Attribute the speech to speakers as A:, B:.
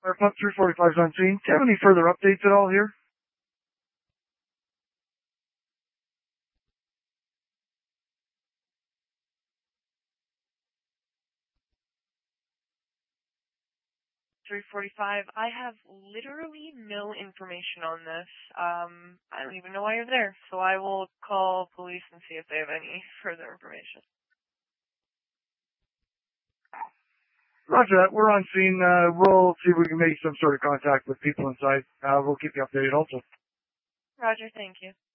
A: Our Pump 345 is on scene. Do you have any further updates at all here?
B: I have literally no information on this. I don't even know why you're there, so I will call police and see if they have any further information.
A: Roger that. We're on scene. We'll see if we can make some sort of contact with people inside. We'll keep you updated also.
B: Roger, thank you.